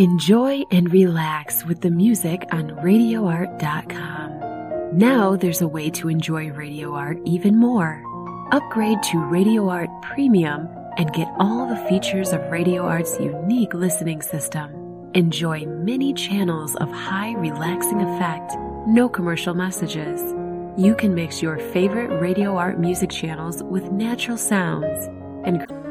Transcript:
Enjoy and relax with the music on RadioArt.com. Now there's a way to enjoy Radio Art even more. Upgrade to Radio Art Premium and get all the features of Radio Art's unique listening system. Enjoy many channels of high relaxing effect, no commercial messages. You can mix your favorite Radio Art music channels with natural sounds and